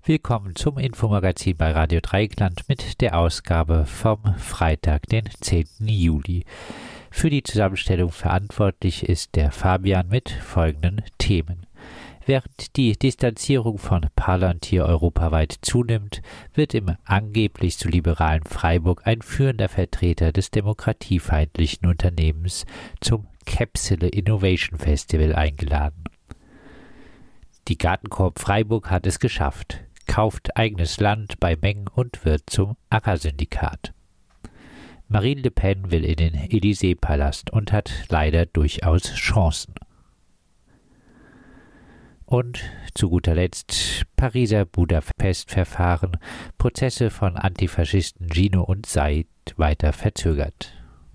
Willkommen zum Infomagazin bei Radio Dreieckland mit der Ausgabe vom Freitag, den 10. Juli. Für die Zusammenstellung verantwortlich ist der Fabian mit folgenden Themen. Während die Distanzierung von Palantir europaweit zunimmt, wird im angeblich zu liberalen Freiburg ein führender Vertreter des demokratiefeindlichen Unternehmens zum Capsule Innovation Festival eingeladen. Die Gartenkorb Freiburg hat es geschafft, kauft eigenes Land bei Mengen und wird zum Ackersyndikat. Marine Le Pen will in den Élysée-Palast und hat leider durchaus Chancen. Und zu guter Letzt Pariser Budapest-Verfahren, Prozesse von Antifaschisten Gino und Said weiter verzögert.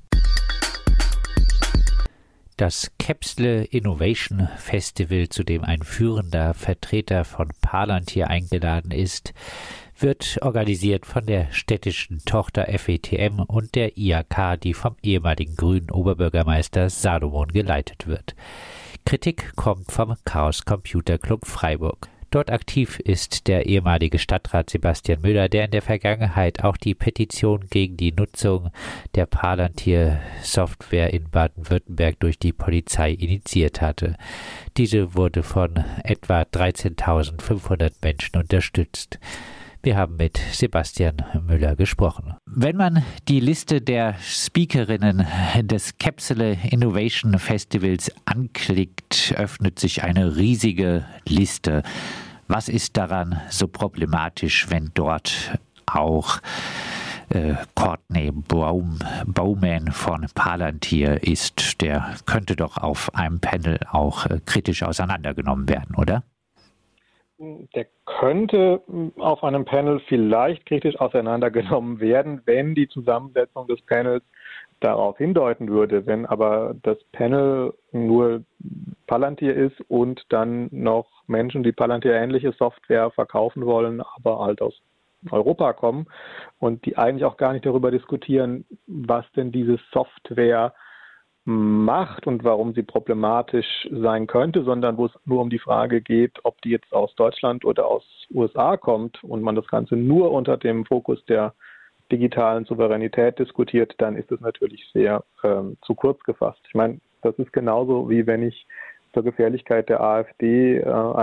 Das Capsule Innovation Festival, zu dem ein führender Vertreter von Palantir eingeladen ist, wird organisiert von der städtischen Tochter FETM und der IAK, die vom ehemaligen grünen Oberbürgermeister Salomon geleitet wird. Kritik kommt vom Chaos Computer Club Freiburg. Dort aktiv ist der ehemalige Stadtrat Sebastian Müller, der in der Vergangenheit auch die Petition gegen die Nutzung der Palantir-Software in Baden-Württemberg durch die Polizei initiiert hatte. Diese wurde von etwa 13.500 Menschen unterstützt. Wir haben mit Sebastian Müller gesprochen. Wenn man die Liste der Speakerinnen des Capsule Innovation Festivals anklickt, öffnet sich eine riesige Liste. Was ist daran so problematisch, wenn dort auch Courtney Bowman von Palantir ist? Der könnte doch auf einem Panel auch kritisch auseinandergenommen werden, oder? Der könnte auf einem Panel vielleicht kritisch auseinandergenommen werden, wenn die Zusammensetzung des Panels darauf hindeuten würde. Wenn aber das Panel nur Palantir ist und dann noch Menschen, die Palantir-ähnliche Software verkaufen wollen, aber halt aus Europa kommen und die eigentlich auch gar nicht darüber diskutieren, was denn diese Software macht und warum sie problematisch sein könnte, sondern wo es nur um die Frage geht, ob die jetzt aus Deutschland oder aus USA kommt und man das Ganze nur unter dem Fokus der digitalen Souveränität diskutiert, dann ist es natürlich sehr zu kurz gefasst. Ich meine, das ist genauso wie wenn ich zur Gefährlichkeit der AfD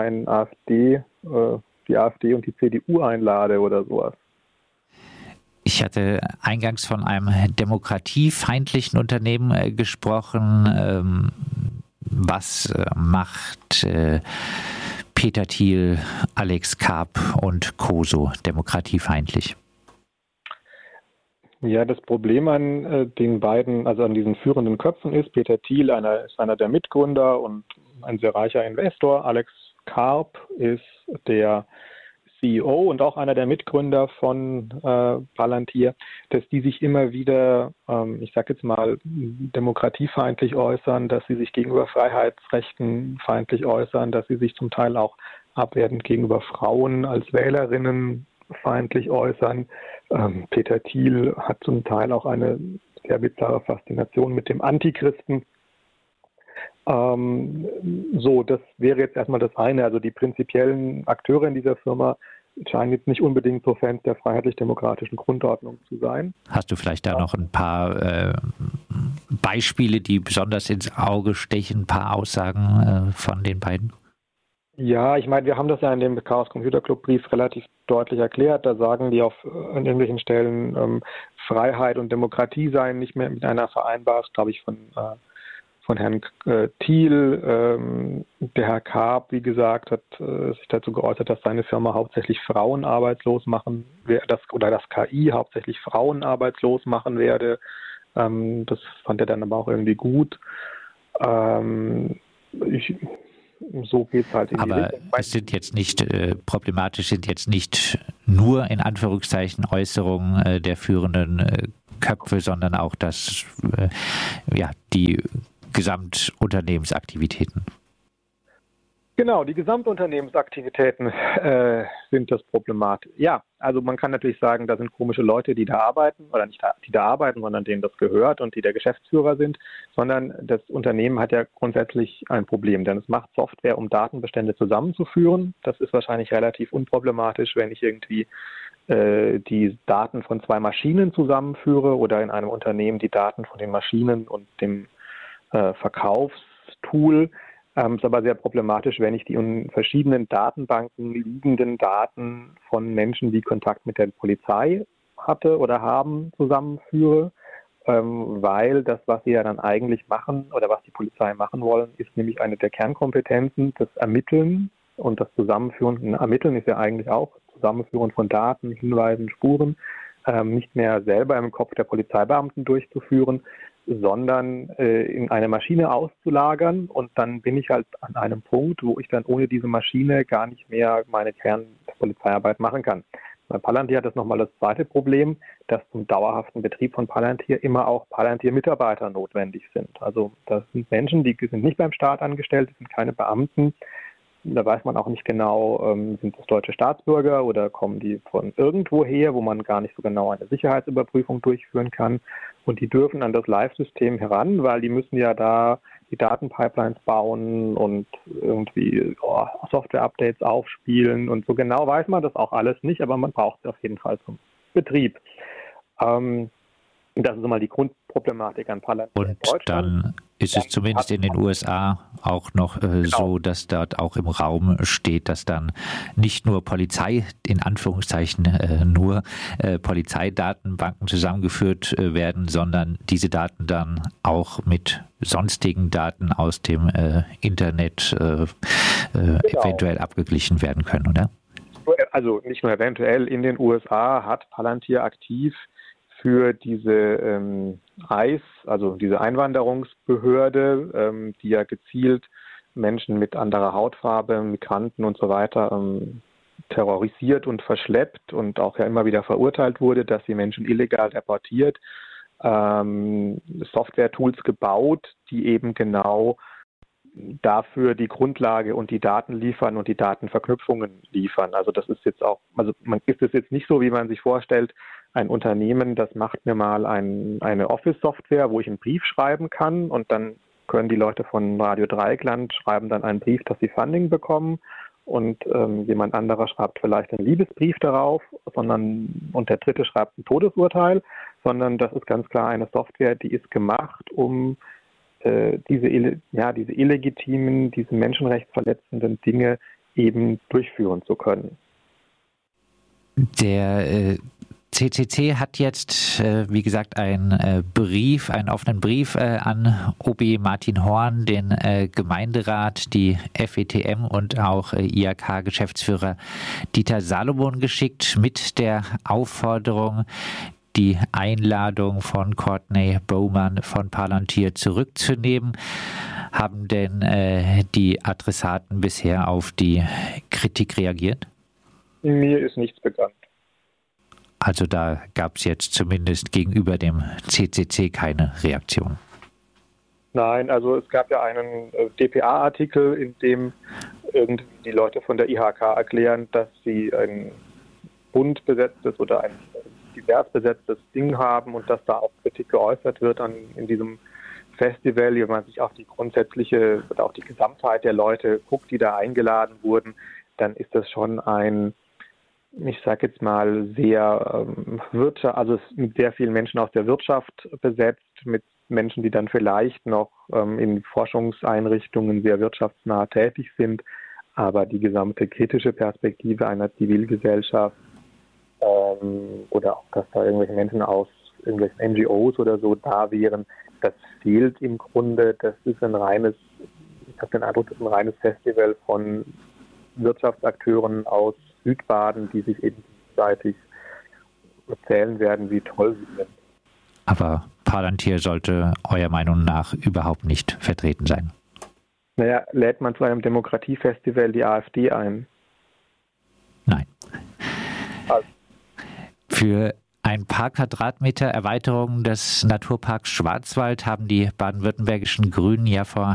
die AfD und die CDU einlade oder sowas. Ich hatte eingangs von einem demokratiefeindlichen Unternehmen gesprochen. Was macht Peter Thiel, Alex Karp und Co. so demokratiefeindlich? Ja, das Problem an den beiden, also an diesen führenden Köpfen ist, Peter Thiel ist einer der Mitgründer und ein sehr reicher Investor. Alex Karp ist der CEO und auch einer der Mitgründer von Palantir, dass die sich immer wieder, ich sage jetzt mal, demokratiefeindlich äußern, dass sie sich gegenüber Freiheitsrechten feindlich äußern, dass sie sich zum Teil auch abwertend gegenüber Frauen als Wählerinnen feindlich äußern. Peter Thiel hat zum Teil auch eine sehr bizarre Faszination mit dem Antichristen. Das wäre jetzt erstmal das eine. Also die prinzipiellen Akteure in dieser Firma scheinen jetzt nicht unbedingt so Fans der freiheitlich-demokratischen Grundordnung zu sein. Hast du vielleicht da noch ein paar Beispiele, die besonders ins Auge stechen, ein paar Aussagen von den beiden? Ja, ich meine, wir haben das ja in dem Chaos Computer Club Brief relativ deutlich erklärt. Da sagen die an irgendwelchen Stellen, Freiheit und Demokratie seien nicht mehr miteinander vereinbar. Das glaube ich von Herrn Thiel. Der Herr Karp, wie gesagt, hat sich dazu geäußert, dass seine Firma hauptsächlich Frauen arbeitslos machen werde, oder das KI hauptsächlich Frauen arbeitslos machen werde. Das fand er dann aber auch irgendwie gut. So geht es halt in die Richtung. Aber es sind jetzt nicht problematisch, sind jetzt nicht nur in Anführungszeichen Äußerungen der führenden Köpfe, sondern auch die Gesamtunternehmensaktivitäten. Genau, die Gesamtunternehmensaktivitäten sind das Problematisch. Ja, also man kann natürlich sagen, da sind komische Leute, die da arbeiten, oder nicht die da arbeiten, sondern denen das gehört und die der Geschäftsführer sind, sondern das Unternehmen hat ja grundsätzlich ein Problem, denn es macht Software, um Datenbestände zusammenzuführen. Das ist wahrscheinlich relativ unproblematisch, wenn ich irgendwie die Daten von zwei Maschinen zusammenführe oder in einem Unternehmen die Daten von den Maschinen und dem Verkaufstool. Ist aber sehr problematisch, wenn ich die in verschiedenen Datenbanken liegenden Daten von Menschen, die Kontakt mit der Polizei hatte oder haben, zusammenführe, weil das, was sie ja dann eigentlich machen oder was die Polizei machen wollen, ist nämlich eine der Kernkompetenzen, das Ermitteln und das Zusammenführen. Ermitteln ist ja eigentlich auch Zusammenführen von Daten, Hinweisen, Spuren, nicht mehr selber im Kopf der Polizeibeamten durchzuführen, sondern in eine Maschine auszulagern, und dann bin ich halt an einem Punkt, wo ich dann ohne diese Maschine gar nicht mehr meine Kernpolizeiarbeit machen kann. Bei Palantir hat das nochmal das zweite Problem, dass zum dauerhaften Betrieb von Palantir immer auch Palantir-Mitarbeiter notwendig sind. Also das sind Menschen, die sind nicht beim Staat angestellt, sind keine Beamten. Da weiß man auch nicht genau, sind das deutsche Staatsbürger oder kommen die von irgendwoher, wo man gar nicht so genau eine Sicherheitsüberprüfung durchführen kann. Und die dürfen an das Live-System heran, weil die müssen ja da die Datenpipelines bauen und irgendwie Software-Updates aufspielen. Und so genau weiß man das auch alles nicht, aber man braucht es auf jeden Fall zum Betrieb. Das ist mal die Grundproblematik an Palantir. Und dann ist es zumindest in den USA auch noch so, dass dort auch im Raum steht, dass dann nicht nur Polizei, in Anführungszeichen nur Polizeidatenbanken zusammengeführt werden, sondern diese Daten dann auch mit sonstigen Daten aus dem Internet eventuell abgeglichen werden können, oder? Also nicht nur eventuell, in den USA hat Palantir aktiv für diese ICE, also diese Einwanderungsbehörde, die ja gezielt Menschen mit anderer Hautfarbe, Migranten und so weiter terrorisiert und verschleppt und auch ja immer wieder verurteilt wurde, dass sie Menschen illegal deportiert, Software-Tools gebaut, die eben genau dafür die Grundlage und die Daten liefern und die Datenverknüpfungen liefern. Also das ist jetzt auch, also man ist es jetzt nicht so, wie man sich vorstellt, ein Unternehmen, das macht mir mal eine Office-Software, wo ich einen Brief schreiben kann, und dann können die Leute von Radio Dreieckland schreiben dann einen Brief, dass sie Funding bekommen, und jemand anderer schreibt vielleicht einen Liebesbrief darauf, und der dritte schreibt ein Todesurteil, sondern das ist ganz klar eine Software, die ist gemacht, um diese illegitimen, diese menschenrechtsverletzenden Dinge eben durchführen zu können. Der CCC hat jetzt, wie gesagt, einen offenen Brief an OB Martin Horn, den Gemeinderat, die FETM und auch IHK-Geschäftsführer Dieter Salomon geschickt mit der Aufforderung, die Einladung von Courtney Bowman von Palantir zurückzunehmen. Haben denn die Adressaten bisher auf die Kritik reagiert? Mir ist nichts bekannt. Also da gab es jetzt zumindest gegenüber dem CCC keine Reaktion. Nein, also es gab ja einen dpa-Artikel, in dem irgendwie die Leute von der IHK erklären, dass sie ein bunt besetztes oder ein divers besetztes Ding haben und dass da auch Kritik geäußert wird in diesem Festival, wenn man sich auf die grundsätzliche oder auch die Gesamtheit der Leute guckt, die da eingeladen wurden, dann ist das schon ein, ich sage jetzt mal, sehr mit sehr vielen Menschen aus der Wirtschaft besetzt, mit Menschen, die dann vielleicht noch in Forschungseinrichtungen sehr wirtschaftsnah tätig sind, aber die gesamte kritische Perspektive einer Zivilgesellschaft oder auch, dass da irgendwelche Menschen aus irgendwelchen NGOs oder so da wären, das fehlt im Grunde. Ich habe den Eindruck, das ist ein reines Festival von Wirtschaftsakteuren aus Südbaden, die sich eben gegenseitig erzählen werden, wie toll sie sind. Aber Palantir sollte eurer Meinung nach überhaupt nicht vertreten sein? Naja, lädt man zu einem Demokratiefestival die AfD ein? Nein. Also. Für ein paar Quadratmeter Erweiterung des Naturparks Schwarzwald haben die baden-württembergischen Grünen ja vor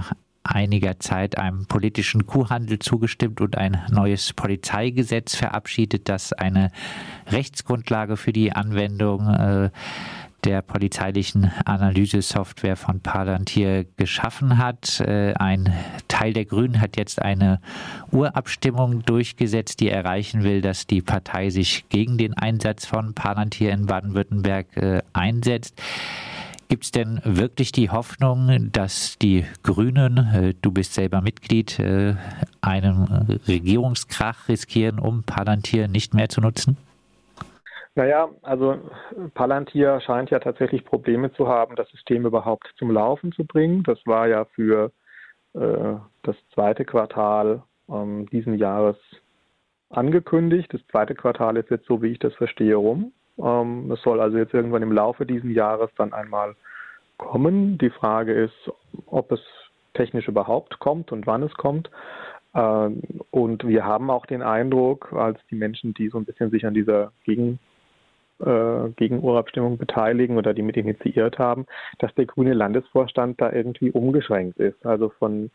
einiger Zeit einem politischen Kuhhandel zugestimmt und ein neues Polizeigesetz verabschiedet, das eine Rechtsgrundlage für die Anwendung der polizeilichen Analysesoftware von Palantir geschaffen hat. Ein Teil der Grünen hat jetzt eine Urabstimmung durchgesetzt, die erreichen will, dass die Partei sich gegen den Einsatz von Palantir in Baden-Württemberg einsetzt. Gibt es denn wirklich die Hoffnung, dass die Grünen, du bist selber Mitglied, einen Regierungskrach riskieren, um Palantir nicht mehr zu nutzen? Naja, also Palantir scheint ja tatsächlich Probleme zu haben, das System überhaupt zum Laufen zu bringen. Das war ja für das zweite Quartal diesen Jahres angekündigt. Das zweite Quartal ist jetzt, so wie ich das verstehe, rum. Es soll also jetzt irgendwann im Laufe dieses Jahres dann einmal kommen. Die Frage ist, ob es technisch überhaupt kommt und wann es kommt. Und wir haben auch den Eindruck, als die Menschen, die so ein bisschen sich an dieser Gegenurabstimmung beteiligen oder die mit initiiert haben, dass der grüne Landesvorstand da irgendwie umgeschränkt ist. Also von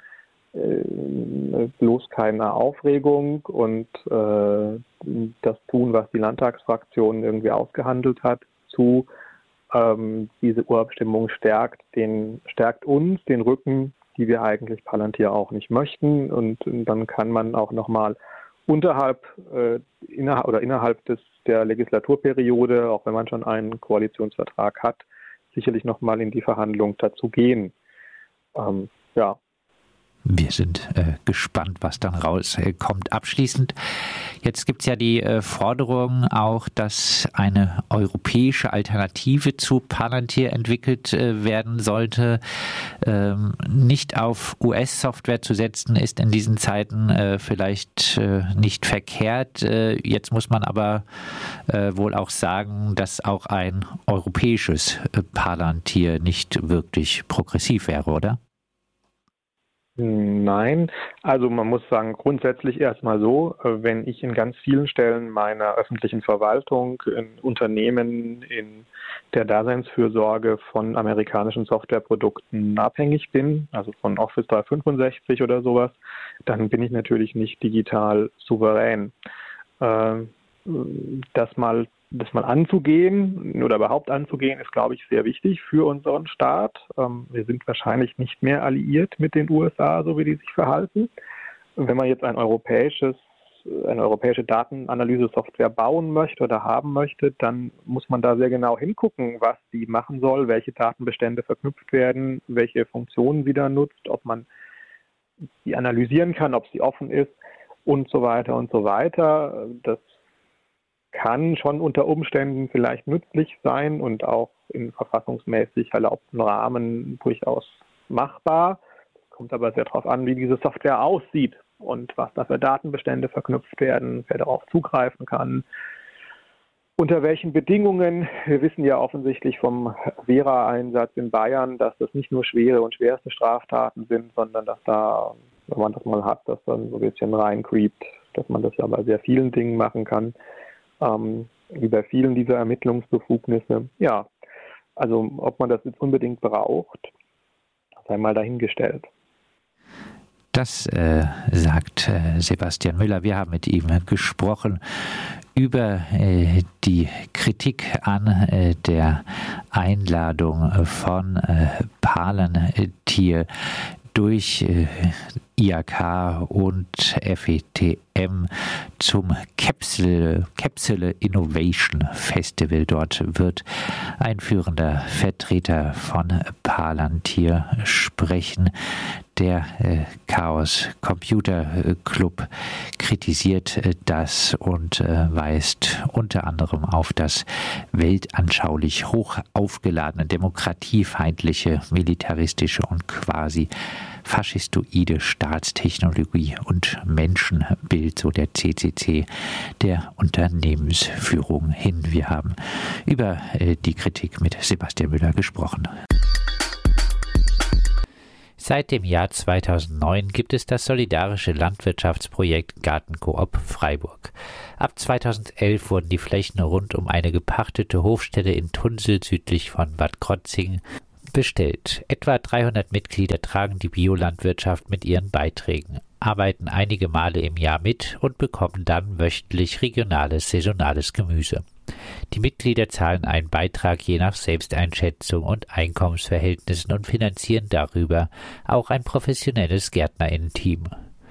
bloß keine Aufregung und das tun, was die Landtagsfraktion irgendwie ausgehandelt hat, zu diese Urabstimmung stärkt uns den Rücken, die wir eigentlich Palantir auch nicht möchten, und dann kann man auch nochmal innerhalb der Legislaturperiode, auch wenn man schon einen Koalitionsvertrag hat, sicherlich nochmal in die Verhandlung dazu gehen. Ja. Wir sind gespannt, was dann rauskommt. Abschließend, jetzt gibt es ja die Forderung auch, dass eine europäische Alternative zu Palantir entwickelt werden sollte. Nicht auf US-Software zu setzen, ist in diesen Zeiten vielleicht nicht verkehrt. Jetzt muss man aber wohl auch sagen, dass auch ein europäisches Palantir nicht wirklich progressiv wäre, oder? Nein, also man muss sagen, grundsätzlich erstmal so, wenn ich in ganz vielen Stellen meiner öffentlichen Verwaltung, in Unternehmen, in der Daseinsfürsorge von amerikanischen Softwareprodukten abhängig bin, also von Office 365 oder sowas, dann bin ich natürlich nicht digital souverän. Das mal anzugehen oder überhaupt anzugehen, ist, glaube ich, sehr wichtig für unseren Staat. Wir sind wahrscheinlich nicht mehr alliiert mit den USA, so wie die sich verhalten. Wenn man jetzt eine europäische Datenanalyse-Software bauen möchte oder haben möchte, dann muss man da sehr genau hingucken, was sie machen soll, welche Datenbestände verknüpft werden, welche Funktionen sie da nutzt, ob man die analysieren kann, ob sie offen ist und so weiter und so weiter. Das kann schon unter Umständen vielleicht nützlich sein und auch in verfassungsmäßig erlaubten Rahmen durchaus machbar. Es kommt aber sehr darauf an, wie diese Software aussieht und was da für Datenbestände verknüpft werden, wer darauf zugreifen kann, unter welchen Bedingungen. Wir wissen ja offensichtlich vom Vera-Einsatz in Bayern, dass das nicht nur schwere und schwerste Straftaten sind, sondern dass da, wenn man das mal hat, dass dann so ein bisschen reincreept, dass man das ja bei sehr vielen Dingen machen kann. Wie bei vielen dieser Ermittlungsbefugnisse. Ja, also ob man das jetzt unbedingt braucht, sei mal dahingestellt. Das sagt Sebastian Müller. Wir haben mit ihm gesprochen über die Kritik an der Einladung von Palantir durch IHK und FETM zum Capsule Innovation Festival. Dort wird ein führender Vertreter von Palantir sprechen. Der Chaos Computer Club kritisiert das und weist unter anderem auf das weltanschaulich hoch aufgeladene, demokratiefeindliche, militaristische und quasi faschistoide Staatstechnologie und Menschenbild, so der CCC, der Unternehmensführung hin. Wir haben über die Kritik mit Sebastian Müller gesprochen. Seit dem Jahr 2009 gibt es das solidarische Landwirtschaftsprojekt Gartenkoop Freiburg. Ab 2011 wurden die Flächen rund um eine gepachtete Hofstelle in Tunsel südlich von Bad Krozingen bestellt. Etwa 300 Mitglieder tragen die Biolandwirtschaft mit ihren Beiträgen, arbeiten einige Male im Jahr mit und bekommen dann wöchentlich regionales, saisonales Gemüse. Die Mitglieder zahlen einen Beitrag je nach Selbsteinschätzung und Einkommensverhältnissen und finanzieren darüber auch ein professionelles Gärtnerinnen-Team.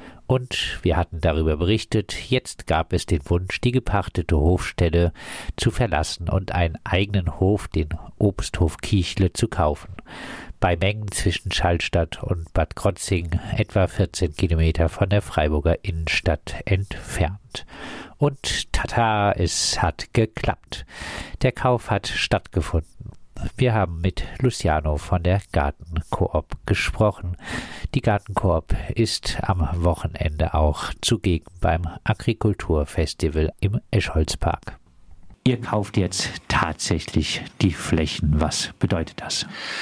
Und wir hatten darüber berichtet, jetzt gab es den Wunsch, die gepachtete Hofstelle zu verlassen und einen eigenen Hof, den Obsthof Kiechle, zu kaufen. Bei Mengen zwischen Schallstadt und Bad Krotzing, etwa 14 Kilometer von der Freiburger Innenstadt entfernt. Und tata, es hat geklappt. Der Kauf hat stattgefunden. Wir haben mit Luciano von der Gartenkoop gesprochen. Die Gartenkoop ist am Wochenende auch zugegen beim Agrikulturfestival im Eschholzpark. Ihr kauft jetzt tatsächlich die Flächen. Was bedeutet das?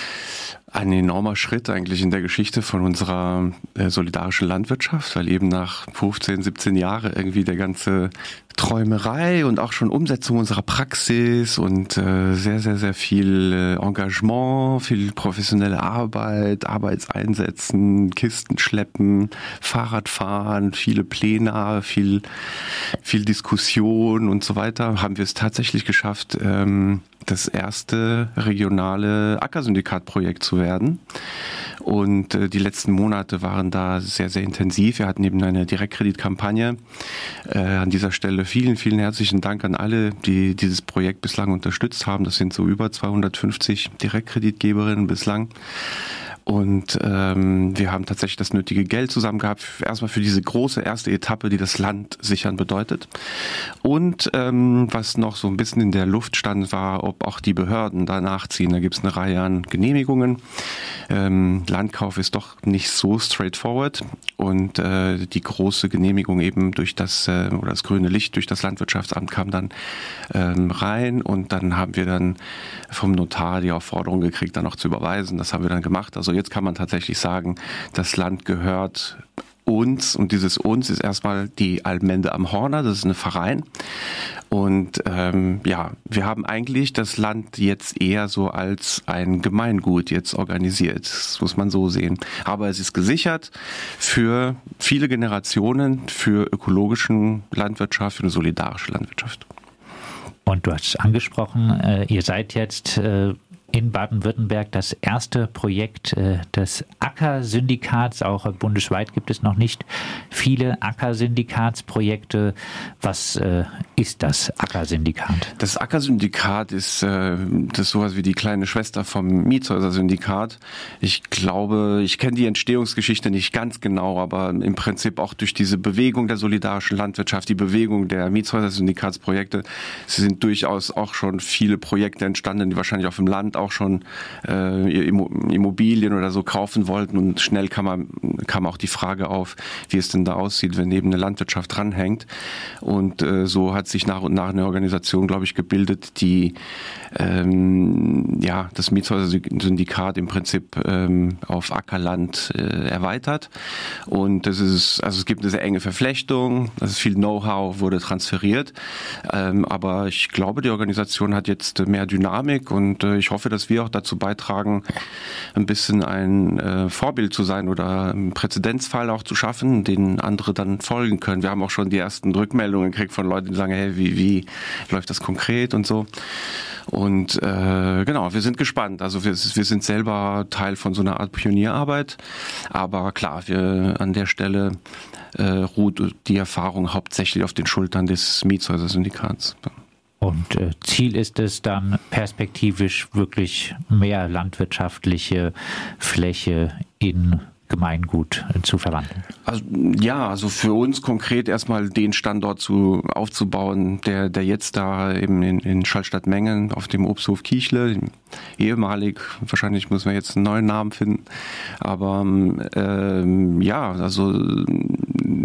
Ein enormer Schritt eigentlich in der Geschichte von unserer solidarischen Landwirtschaft, weil eben nach 15, 17 Jahren irgendwie der ganze Träumerei und auch schon Umsetzung unserer Praxis und sehr, sehr, sehr viel Engagement, viel professionelle Arbeit, Arbeitseinsätzen, Kisten schleppen, Fahrradfahren, viele Pläne, viel Diskussion und so weiter, haben wir es tatsächlich geschafft, das erste regionale Ackersyndikat-Projekt zu werden. Und die letzten Monate waren da sehr, sehr intensiv. Wir hatten eben eine Direktkreditkampagne. An dieser Stelle vielen, vielen herzlichen Dank an alle, die dieses Projekt bislang unterstützt haben. Das sind so über 250 Direktkreditgeberinnen bislang. Und wir haben tatsächlich das nötige Geld zusammen gehabt, erstmal für diese große erste Etappe, die das Land sichern bedeutet. Und was noch so ein bisschen in der Luft stand, war, ob auch die Behörden da nachziehen. Da gibt es eine Reihe an Genehmigungen. Landkauf ist doch nicht so straightforward. Und die große Genehmigung eben durch das, oder das grüne Licht durch das Landwirtschaftsamt kam dann rein. Und dann haben wir dann vom Notar die Aufforderung gekriegt, dann noch zu überweisen. Das haben wir dann gemacht. Also jetzt kann man tatsächlich sagen, das Land gehört uns, und dieses uns ist erstmal die Allmende am Horner, das ist ein Verein. Und wir haben eigentlich das Land jetzt eher so als ein Gemeingut jetzt organisiert, das muss man so sehen. Aber es ist gesichert für viele Generationen, für ökologischen Landwirtschaft, für eine solidarische Landwirtschaft. Und du hast es angesprochen, ihr seid jetzt in Baden-Württemberg das erste Projekt des Ackersyndikats. Auch bundesweit gibt es noch nicht viele Ackersyndikatsprojekte. Was ist das Ackersyndikat? Das Ackersyndikat ist das sowas wie die kleine Schwester vom Mietshäuser-Syndikat. Ich glaube, ich kenne die Entstehungsgeschichte nicht ganz genau, aber im Prinzip auch durch diese Bewegung der solidarischen Landwirtschaft, die Bewegung der Mietshäuser-Syndikatsprojekte, es sind durchaus auch schon viele Projekte entstanden, die wahrscheinlich auf dem Land auch schon Immobilien oder so kaufen wollten, und schnell kam auch die Frage auf, wie es denn da aussieht, wenn neben eine Landwirtschaft dranhängt. Und so hat sich nach und nach eine Organisation, glaube ich, gebildet, die das Mietshäuser-Syndikat im Prinzip auf Ackerland erweitert. Und es gibt eine sehr enge Verflechtung, viel Know-how wurde transferiert, aber ich glaube, die Organisation hat jetzt mehr Dynamik, und ich hoffe, dass wir auch dazu beitragen, ein bisschen ein Vorbild zu sein oder einen Präzedenzfall auch zu schaffen, den andere dann folgen können. Wir haben auch schon die ersten Rückmeldungen gekriegt von Leuten, die sagen, hey, wie läuft das konkret und so. Und wir sind gespannt. Also wir sind selber Teil von so einer Art Pionierarbeit, aber klar, an der Stelle ruht die Erfahrung hauptsächlich auf den Schultern des Mietshäuser-Syndikats. Und Ziel ist es dann perspektivisch wirklich mehr landwirtschaftliche Fläche in Gemeingut zu verwandeln? Also für uns konkret erstmal den Standort aufzubauen, der jetzt da eben in Schallstatt-Mengen auf dem Obsthof Kiechle, ehemalig, wahrscheinlich müssen wir jetzt einen neuen Namen finden, aber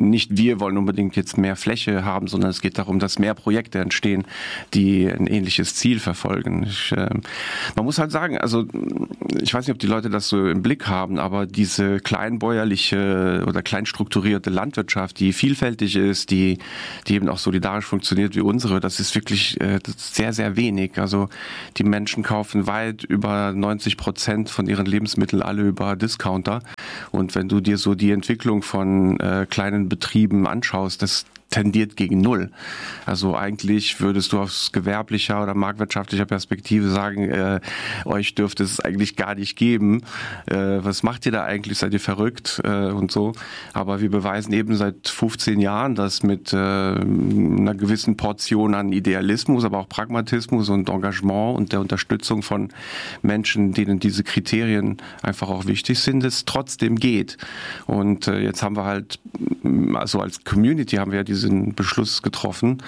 nicht wir wollen unbedingt jetzt mehr Fläche haben, sondern es geht darum, dass mehr Projekte entstehen, die ein ähnliches Ziel verfolgen. Man muss halt sagen, also ich weiß nicht, ob die Leute das so im Blick haben, aber diese kleinbäuerliche oder kleinstrukturierte Landwirtschaft, die vielfältig ist, die eben auch solidarisch funktioniert wie unsere, das ist wirklich sehr, sehr wenig. Also die Menschen kaufen weit über 90% von ihren Lebensmitteln alle über Discounter. Und wenn du dir so die Entwicklung von kleinen Betrieben anschaust, das tendiert gegen Null. Also eigentlich würdest du aus gewerblicher oder marktwirtschaftlicher Perspektive sagen, euch dürfte es eigentlich gar nicht geben. Was macht ihr da eigentlich? Seid ihr verrückt? Und so. Aber wir beweisen eben seit 15 Jahren, dass mit einer gewissen Portion an Idealismus, aber auch Pragmatismus und Engagement und der Unterstützung von Menschen, denen diese Kriterien einfach auch wichtig sind, es trotzdem geht. Und jetzt haben wir halt, also als Community haben wir ja diesen Beschluss getroffen.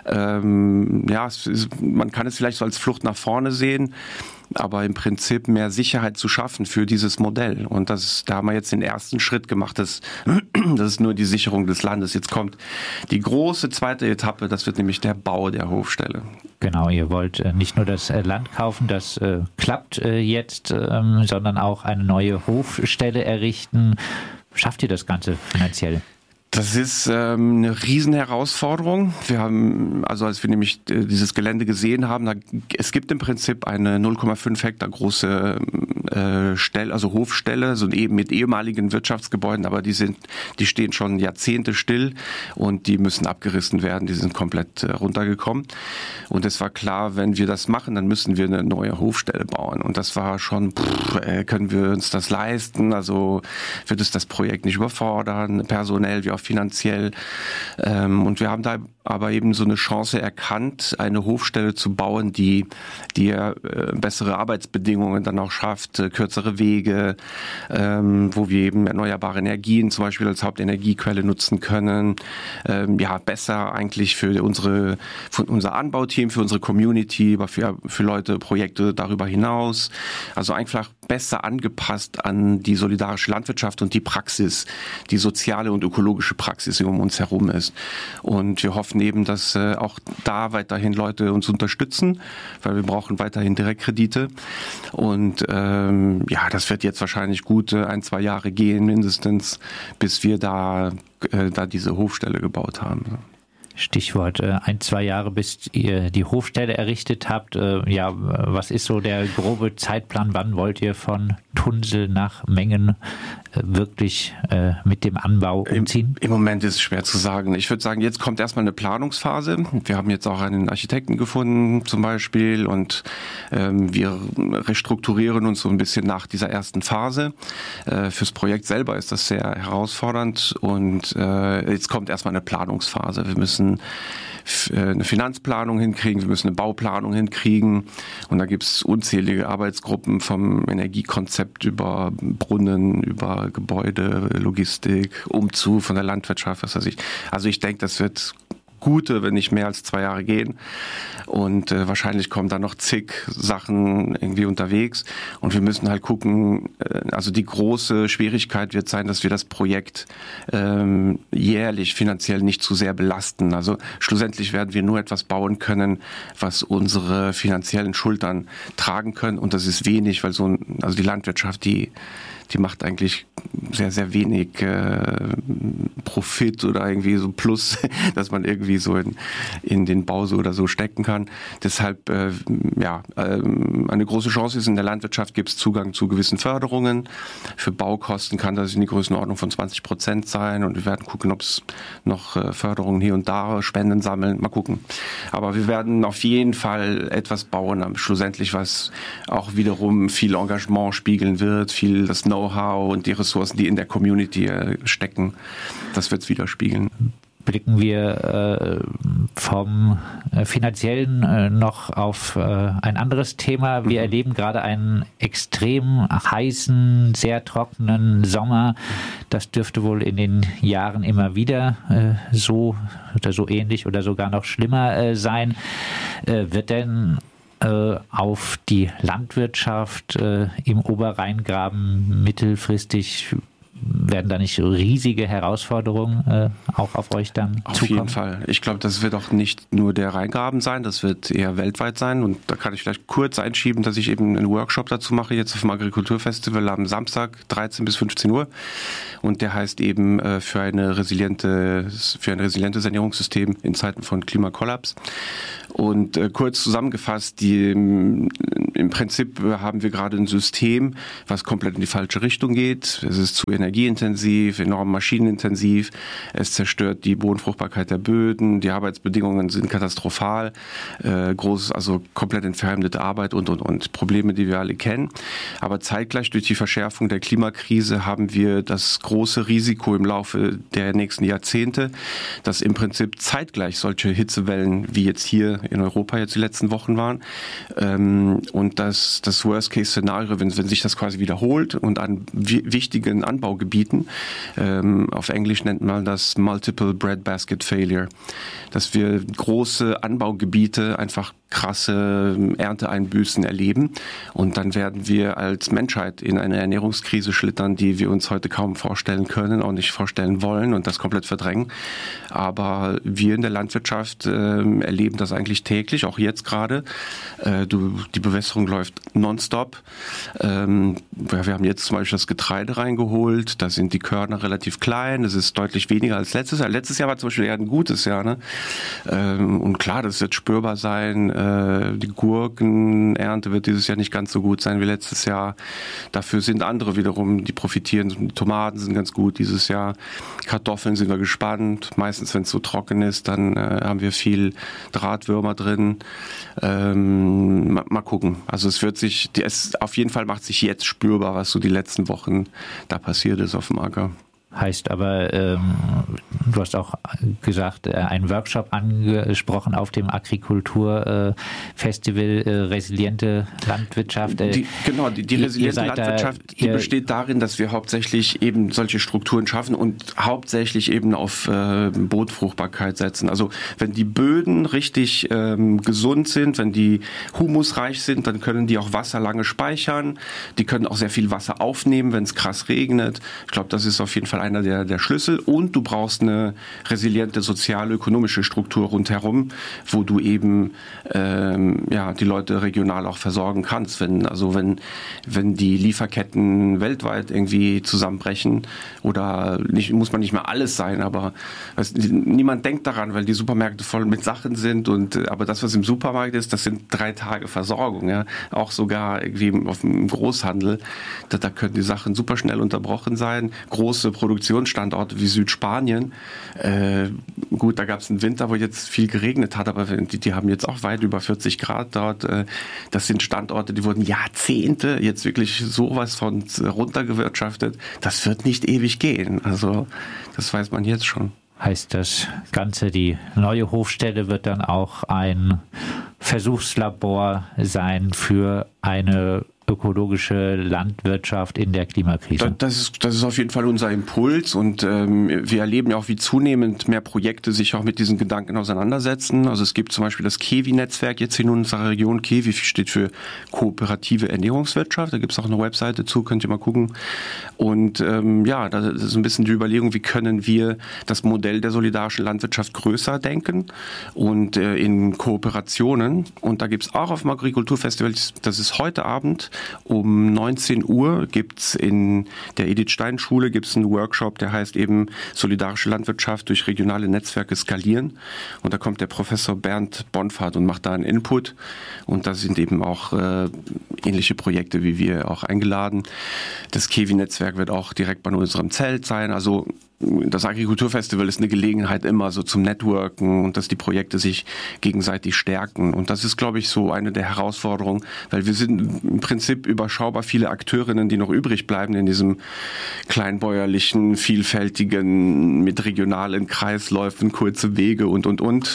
Man kann es vielleicht so als Flucht nach vorne sehen, aber im Prinzip mehr Sicherheit zu schaffen für dieses Modell. Und da haben wir jetzt den ersten Schritt gemacht. Das ist nur die Sicherung des Landes. Jetzt kommt die große zweite Etappe, das wird nämlich der Bau der Hofstelle. Genau, ihr wollt nicht nur das Land kaufen, das klappt jetzt, sondern auch eine neue Hofstelle errichten. Schafft ihr das Ganze finanziell? Das ist eine Riesenherausforderung. Wir haben, also als wir nämlich dieses Gelände gesehen haben, es gibt im Prinzip eine 0,5 Hektar große Stelle, also Hofstelle, so eben mit ehemaligen Wirtschaftsgebäuden, aber die stehen schon Jahrzehnte still und die müssen abgerissen werden. Die sind komplett runtergekommen. Und es war klar, wenn wir das machen, dann müssen wir eine neue Hofstelle bauen. Und das war schon, können wir uns das leisten? Also wird es das Projekt nicht überfordern, personell wie auch finanziell. Und wir haben da aber eben so eine Chance erkannt, eine Hofstelle zu bauen, die bessere Arbeitsbedingungen dann auch schafft, kürzere Wege, wo wir eben erneuerbare Energien zum Beispiel als Hauptenergiequelle nutzen können. Besser eigentlich für unser Anbauteam, für unsere Community, aber für Leute, Projekte darüber hinaus. Also einfach besser angepasst an die solidarische Landwirtschaft und die Praxis, die soziale und ökologische Praxis, die um uns herum ist. Und wir hoffen eben, dass auch da weiterhin Leute uns unterstützen, weil wir brauchen weiterhin Direktkredite. Und das wird jetzt wahrscheinlich gute 1-2 Jahre gehen mindestens, bis wir da diese Hofstelle gebaut haben. Stichwort 1-2 Jahre, bis ihr die Hofstelle errichtet habt. Was ist so der grobe Zeitplan? Wann wollt ihr von Tunsel nach Mengen wirklich mit dem Anbau umziehen? Im Moment ist es schwer zu sagen. Ich würde sagen, jetzt kommt erstmal eine Planungsphase. Wir haben jetzt auch einen Architekten gefunden zum Beispiel und wir restrukturieren uns so ein bisschen nach dieser ersten Phase. Fürs Projekt selber ist das sehr herausfordernd und jetzt kommt erstmal eine Planungsphase. Wir müssen eine Finanzplanung hinkriegen, wir müssen eine Bauplanung hinkriegen und da gibt es unzählige Arbeitsgruppen vom Energiekonzept über Brunnen, über Gebäude, Logistik, Umzug von der Landwirtschaft, was weiß ich. Also ich denke, das wird gute, wenn nicht mehr als 2 Jahre gehen. Und wahrscheinlich kommen da noch zig Sachen irgendwie unterwegs. Und wir müssen halt gucken, also die große Schwierigkeit wird sein, dass wir das Projekt jährlich finanziell nicht zu sehr belasten. Also schlussendlich werden wir nur etwas bauen können, was unsere finanziellen Schultern tragen können. Und das ist wenig, weil die Landwirtschaft, die macht eigentlich sehr, sehr wenig Profit oder irgendwie so Plus, dass man irgendwie so in den Bau so oder so stecken kann. Deshalb, eine große Chance ist, in der Landwirtschaft gibt es Zugang zu gewissen Förderungen. Für Baukosten kann das in die Größenordnung von 20% sein und wir werden gucken, ob es noch Förderungen hier und da, Spenden sammeln, mal gucken. Aber wir werden auf jeden Fall etwas bauen, schlussendlich, was auch wiederum viel Engagement spiegeln wird, viel das Know-how und die Ressourcen, die in der Community stecken, das wird es widerspiegeln. Blicken wir vom Finanziellen noch auf ein anderes Thema. Wir erleben gerade einen extrem heißen, sehr trockenen Sommer. Das dürfte wohl in den Jahren immer wieder so oder so ähnlich oder sogar noch schlimmer sein. Wird denn auf die Landwirtschaft im Oberrheingraben mittelfristig werden da nicht riesige Herausforderungen auch auf euch dann auf zukommen? Auf jeden Fall. Ich glaube, das wird auch nicht nur der Rheingraben sein, das wird eher weltweit sein. Und da kann ich vielleicht kurz einschieben, dass ich eben einen Workshop dazu mache, jetzt auf dem Agrikulturfestival am Samstag, 13 bis 15 Uhr. Und der heißt eben für ein resilientes Ernährungssystem in Zeiten von Klimakollaps. Und kurz zusammengefasst, im Prinzip haben wir gerade ein System, was komplett in die falsche Richtung geht. Es ist zu energieintensiv, enorm maschinenintensiv. Es zerstört die Bodenfruchtbarkeit der Böden. Die Arbeitsbedingungen sind katastrophal. Also komplett entfremdete Arbeit und. Probleme, die wir alle kennen. Aber zeitgleich durch die Verschärfung der Klimakrise haben wir das große Risiko im Laufe der nächsten Jahrzehnte, dass im Prinzip zeitgleich solche Hitzewellen wie jetzt hier in Europa jetzt die letzten Wochen waren. Und das Worst-Case-Szenario, wenn sich das quasi wiederholt und an wichtigen Anbaugebieten, auf Englisch nennt man das Multiple Breadbasket Failure, dass wir große Anbaugebiete einfach krasse Ernteeinbüßen erleben und dann werden wir als Menschheit in eine Ernährungskrise schlittern, die wir uns heute kaum vorstellen können, auch nicht vorstellen wollen und das komplett verdrängen. Aber wir in der Landwirtschaft erleben das eigentlich täglich, auch jetzt gerade. Die Bewässerung läuft nonstop. Wir haben jetzt zum Beispiel das Getreide reingeholt, da sind die Körner relativ klein, es ist deutlich weniger als letztes Jahr. Letztes Jahr war zum Beispiel eher ein gutes Jahr, ne? Und klar, das wird spürbar sein. Die Gurkenernte wird dieses Jahr nicht ganz so gut sein wie letztes Jahr. Dafür sind andere wiederum, die profitieren. Die Tomaten sind ganz gut dieses Jahr. Kartoffeln sind wir gespannt. Meistens, wenn es so trocken ist, dann haben wir viel Drahtwürmer drin. Mal gucken. Also auf jeden Fall macht sich jetzt spürbar, was so die letzten Wochen da passiert ist auf dem Acker. Heißt aber, du hast auch gesagt, einen Workshop angesprochen auf dem Agrikulturfestival, resiliente Landwirtschaft. Die resiliente Landwirtschaft, die besteht darin, dass wir hauptsächlich eben solche Strukturen schaffen und hauptsächlich eben auf Bodenfruchtbarkeit setzen. Also wenn die Böden richtig gesund sind, wenn die humusreich sind, dann können die auch Wasser lange speichern. Die können auch sehr viel Wasser aufnehmen, wenn es krass regnet. Ich glaube, das ist auf jeden Fall einer der Schlüssel und du brauchst eine resiliente soziale, ökonomische Struktur rundherum, wo du eben die Leute regional auch versorgen kannst. Wenn die Lieferketten weltweit irgendwie zusammenbrechen oder muss man nicht mehr alles sein, aber niemand denkt daran, weil die Supermärkte voll mit Sachen sind aber das, was im Supermarkt ist, das sind 3 Tage Versorgung, ja, auch sogar irgendwie auf dem Großhandel, da können die Sachen super schnell unterbrochen sein. Große Produktionsstandorte wie Südspanien, gut, da gab es einen Winter, wo jetzt viel geregnet hat, aber die haben jetzt auch weit über 40 Grad dort. Das sind Standorte, die wurden Jahrzehnte jetzt wirklich sowas von runtergewirtschaftet. Das wird nicht ewig gehen. Also das weiß man jetzt schon. Heißt das Ganze, die neue Hofstelle wird dann auch ein Versuchslabor sein für eine ökologische Landwirtschaft in der Klimakrise. Das ist auf jeden Fall unser Impuls und wir erleben ja auch, wie zunehmend mehr Projekte sich auch mit diesen Gedanken auseinandersetzen. Also es gibt zum Beispiel das KEWI-Netzwerk jetzt in unserer Region. KEWI steht für Kooperative Ernährungswirtschaft. Da gibt es auch eine Webseite zu, könnt ihr mal gucken. Und da ist ein bisschen die Überlegung, wie können wir das Modell der solidarischen Landwirtschaft größer denken und in Kooperationen. Und da gibt es auch auf dem Agrikulturfestival, das ist heute Abend, um 19 Uhr gibt's in der Edith Stein Schule einen Workshop, der heißt eben Solidarische Landwirtschaft durch regionale Netzwerke skalieren. Und da kommt der Professor Bernd Bonfahrt und macht da einen Input. Und da sind eben auch ähnliche Projekte wie wir auch eingeladen. Das KEWI-Netzwerk wird auch direkt bei unserem Zelt sein. Also das Agrikulturfestival ist eine Gelegenheit immer so zum Networken und dass die Projekte sich gegenseitig stärken. Und das ist, glaube ich, so eine der Herausforderungen, weil wir sind im Prinzip überschaubar viele Akteurinnen, die noch übrig bleiben in diesem kleinbäuerlichen, vielfältigen, mit regionalen Kreisläufen, kurze Wege und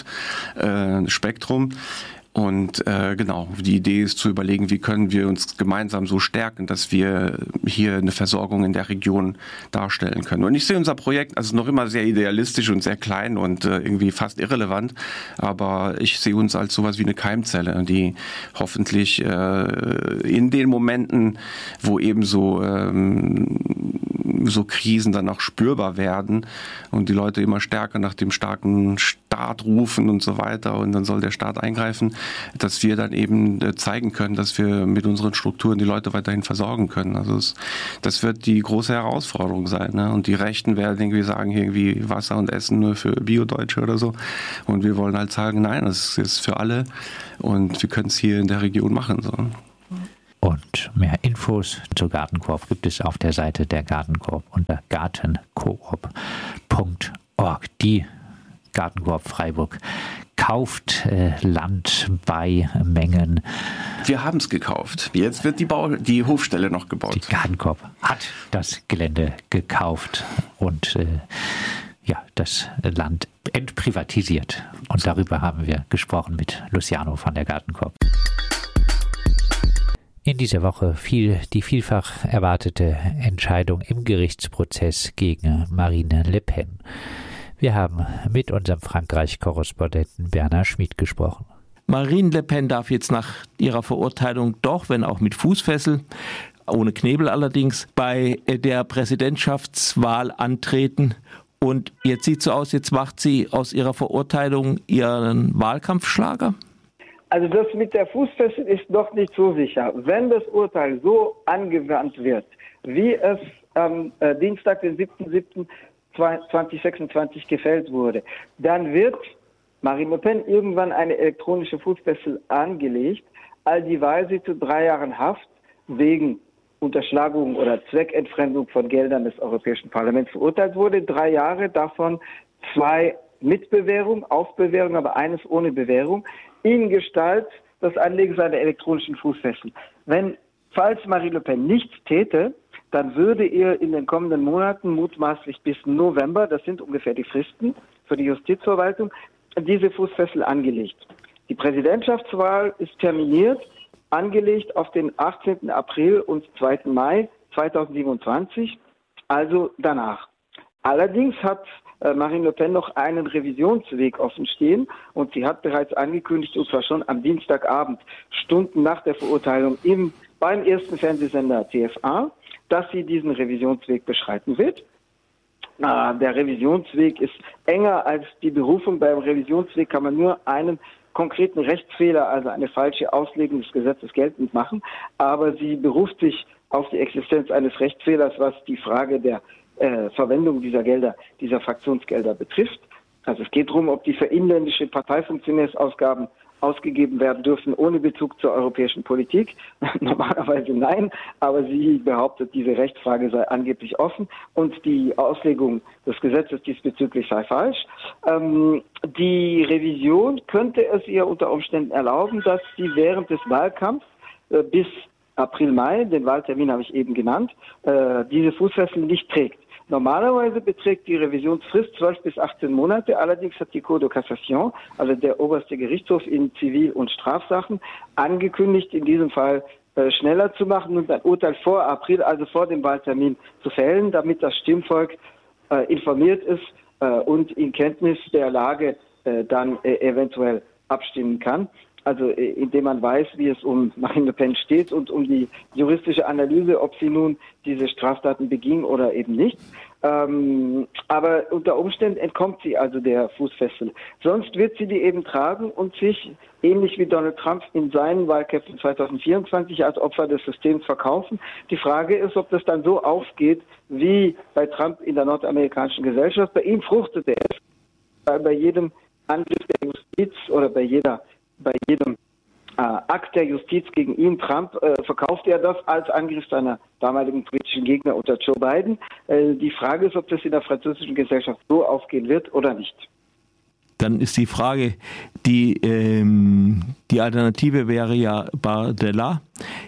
Spektrum. Und die Idee ist zu überlegen, wie können wir uns gemeinsam so stärken, dass wir hier eine Versorgung in der Region darstellen können. Und ich sehe unser Projekt also noch immer sehr idealistisch und sehr klein und irgendwie fast irrelevant, aber ich sehe uns als sowas wie eine Keimzelle, die hoffentlich in den Momenten, wo eben so so Krisen dann auch spürbar werden und die Leute immer stärker nach dem starken Staat rufen und so weiter und dann soll der Staat eingreifen, dass wir dann eben zeigen können, dass wir mit unseren Strukturen die Leute weiterhin versorgen können. Also das wird die große Herausforderung sein. Ne? Und die Rechten werden irgendwie sagen, hier irgendwie Wasser und Essen nur für Bio-Deutsche oder so. Und wir wollen halt sagen, nein, das ist für alle und wir können es hier in der Region machen. So. Und mehr Infos zur Gartenkoop gibt es auf der Seite der Gartenkoop unter gartenkoop.org. Die Gartenkoop Freiburg kauft Land bei Mengen. Wir haben es gekauft. Jetzt wird die Hofstelle noch gebaut. Die Gartenkoop hat das Gelände gekauft und das Land entprivatisiert. Und darüber haben wir gesprochen mit Luciano von der Gartenkoop. In dieser Woche fiel die vielfach erwartete Entscheidung im Gerichtsprozess gegen Marine Le Pen. Wir haben mit unserem Frankreich-Korrespondenten Bernhard Schmid gesprochen. Marine Le Pen darf jetzt nach ihrer Verurteilung doch, wenn auch mit Fußfessel, ohne Knebel allerdings, bei der Präsidentschaftswahl antreten. Und jetzt sieht es so aus, jetzt macht sie aus ihrer Verurteilung ihren Wahlkampfschlager? Also das mit der Fußfessel ist noch nicht so sicher. Wenn das Urteil so angewandt wird, wie es am Dienstag, den 7.7.2026 gefällt wurde, dann wird Marine Le Pen irgendwann eine elektronische Fußfessel angelegt, all dieweil sie zu 3 Jahren Haft wegen Unterschlagung oder Zweckentfremdung von Geldern des Europäischen Parlaments verurteilt wurde. 3 Jahre, davon 2 mit Bewährung, auf Bewährung, aber eines ohne Bewährung, in Gestalt das Anlegen seiner elektronischen Fußfessel. Falls Marine Le Pen nichts täte, dann würde ihr in den kommenden Monaten, mutmaßlich bis November, das sind ungefähr die Fristen für die Justizverwaltung, diese Fußfessel angelegt. Die Präsidentschaftswahl ist terminiert, angelegt auf den 18. April und 2. Mai 2027, also danach. Allerdings hat Marine Le Pen noch einen Revisionsweg offen stehen und sie hat bereits angekündigt, und zwar schon am Dienstagabend, Stunden nach der Verurteilung beim ersten Fernsehsender TF1, dass sie diesen Revisionsweg beschreiten wird. Der Revisionsweg ist enger als die Berufung. Beim Revisionsweg kann man nur einen konkreten Rechtsfehler, also eine falsche Auslegung des Gesetzes geltend machen, aber sie beruft sich auf die Existenz eines Rechtsfehlers, was die Frage der Verwendung dieser Gelder, dieser Fraktionsgelder betrifft. Also es geht darum, ob die für inländische Parteifunktionärsausgaben ausgegeben werden dürfen ohne Bezug zur europäischen Politik. Normalerweise nein, aber sie behauptet, diese Rechtsfrage sei angeblich offen und die Auslegung des Gesetzes diesbezüglich sei falsch. Die Revision könnte es ihr unter Umständen erlauben, dass sie während des Wahlkampfs bis April, Mai, den Wahltermin habe ich eben genannt, diese Fußfessel nicht trägt. Normalerweise beträgt die Revisionsfrist 12 bis 18 Monate. Allerdings hat die Cour de Cassation, also der oberste Gerichtshof in Zivil- und Strafsachen, angekündigt, in diesem Fall schneller zu machen und ein Urteil vor April, also vor dem Wahltermin, zu fällen, damit das Stimmvolk informiert ist und in Kenntnis der Lage dann eventuell abstimmen kann. Also indem man weiß, wie es um Marine Le Pen steht und um die juristische Analyse, ob sie nun diese Straftaten beging oder eben nicht. Aber unter Umständen entkommt sie also der Fußfessel. Sonst wird sie die eben tragen und sich, ähnlich wie Donald Trump in seinen Wahlkämpfen 2024, als Opfer des Systems verkaufen. Die Frage ist, ob das dann so aufgeht, wie bei Trump in der nordamerikanischen Gesellschaft. Bei ihm fruchtete es. Bei jedem Angriff der Justiz oder bei jedem Akt der Justiz gegen ihn, Trump, verkauft er das als Angriff seiner damaligen politischen Gegner unter Joe Biden. Die Frage ist, ob das in der französischen Gesellschaft so aufgehen wird oder nicht. Dann ist die Frage, die Alternative wäre ja Bardella.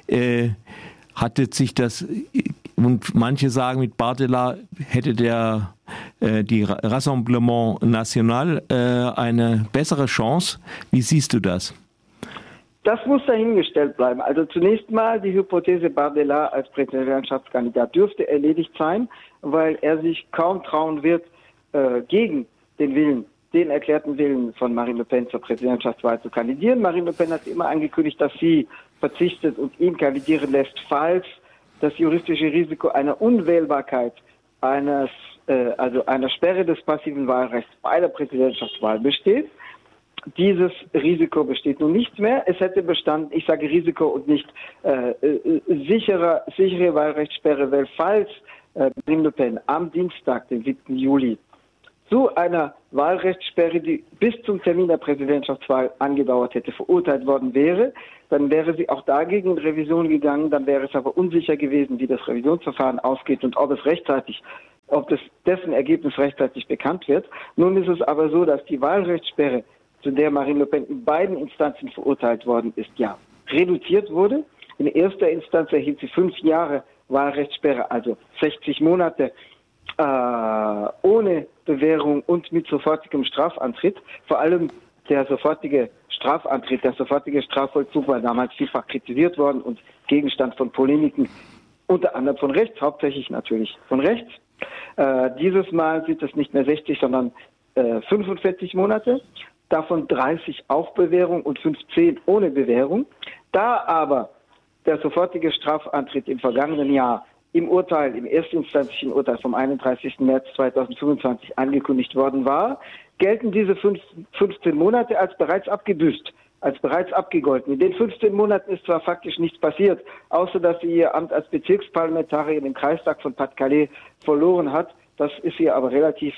Hatte sich das, und manche sagen, mit Bardella hätte die Rassemblement National eine bessere Chance. Wie siehst du das? Das muss dahingestellt bleiben. Also zunächst mal die Hypothese Bardella als Präsidentschaftskandidat dürfte erledigt sein, weil er sich kaum trauen wird, gegen den erklärten Willen von Marine Le Pen zur Präsidentschaftswahl zu kandidieren. Marine Le Pen hat immer angekündigt, dass sie verzichtet und ihn kandidieren lässt, falls das juristische Risiko einer Unwählbarkeit einer Sperre des passiven Wahlrechts bei der Präsidentschaftswahl besteht. Dieses Risiko besteht nun nicht mehr. Es hätte bestanden, ich sage Risiko und nicht sichere Wahlrechtssperre, weil falls Marine Le Pen am Dienstag, den 7. Juli, zu einer Wahlrechtssperre, die bis zum Termin der Präsidentschaftswahl angedauert hätte, verurteilt worden wäre, dann wäre sie auch dagegen in Revision gegangen. Dann wäre es aber unsicher gewesen, wie das Revisionsverfahren ausgeht und ob dessen Ergebnis rechtzeitig bekannt wird. Nun ist es aber so, dass die Wahlrechtssperre, zu der Marine Le Pen in beiden Instanzen verurteilt worden ist, ja reduziert wurde. In erster Instanz erhielt sie 5 Jahre Wahlrechtssperre, also 60 Monate ohne Bewährung und mit sofortigem Strafantritt. Vor allem der sofortige Strafantritt, der sofortige Strafvollzug war damals vielfach kritisiert worden und Gegenstand von Polemiken, unter anderem von rechts, hauptsächlich natürlich von rechts. Dieses Mal sind es nicht mehr 60, sondern 45 Monate, davon 30 auf Bewährung und 15 ohne Bewährung. Da aber der sofortige Strafantritt im vergangenen Jahr im erstinstanzlichen Urteil vom 31. März 2025 angekündigt worden war, gelten diese 15 Monate als bereits abgebüßt, als bereits abgegolten. In den 15 Monaten ist zwar faktisch nichts passiert, außer dass sie ihr Amt als Bezirksparlamentarierin im Kreistag von Pas-de-Calais verloren hat. Das ist ihr aber relativ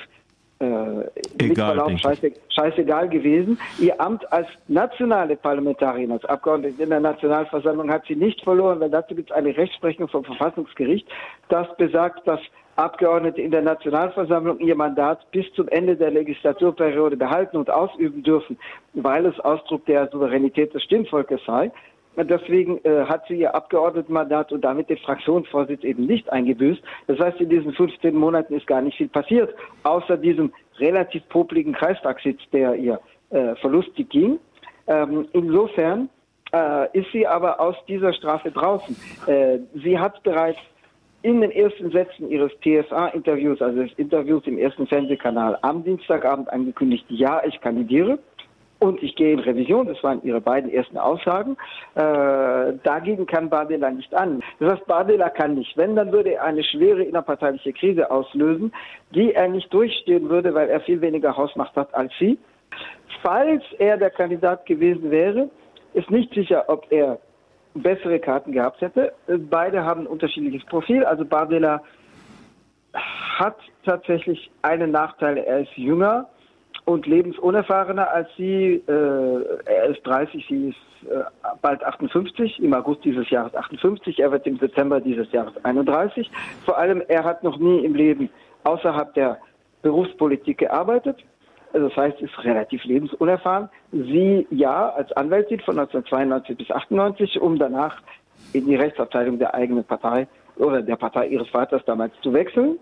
scheißegal gewesen. Ihr Amt als nationale Parlamentarierin, als Abgeordnete in der Nationalversammlung hat sie nicht verloren, weil dazu gibt es eine Rechtsprechung vom Verfassungsgericht, das besagt, dass Abgeordnete in der Nationalversammlung ihr Mandat bis zum Ende der Legislaturperiode behalten und ausüben dürfen, weil es Ausdruck der Souveränität des Stimmvolkes sei. Deswegen hat sie ihr Abgeordnetenmandat und damit den Fraktionsvorsitz eben nicht eingebüßt. Das heißt, in diesen 15 Monaten ist gar nicht viel passiert, außer diesem relativ popligen Kreistagssitz, der ihr verlustig ging. Insofern ist sie aber aus dieser Strafe draußen. Sie hat bereits in den ersten Sätzen ihres TSA-Interviews, also des Interviews im ersten Fernsehkanal, am Dienstagabend angekündigt, ja, ich kandidiere. Und ich gehe in Revision, das waren ihre beiden ersten Aussagen. Dagegen kann Bardella nicht an. Das heißt, Bardella kann nicht. Wenn, dann würde er eine schwere innerparteiliche Krise auslösen, die er nicht durchstehen würde, weil er viel weniger Hausmacht hat als sie. Falls er der Kandidat gewesen wäre, ist nicht sicher, ob er bessere Karten gehabt hätte. Beide haben ein unterschiedliches Profil. Also Bardella hat tatsächlich einen Nachteil. Er ist jünger und lebensunerfahrener als sie. Er ist 30, sie ist bald 58, im August dieses Jahres 58. Er wird im September dieses Jahres 31. Vor allem, er hat noch nie im Leben außerhalb der Berufspolitik gearbeitet. Also das heißt, ist relativ lebensunerfahren. Sie ja als Anwältin von 1992 bis 1998, um danach in die Rechtsabteilung der eigenen Partei oder der Partei ihres Vaters damals zu wechseln.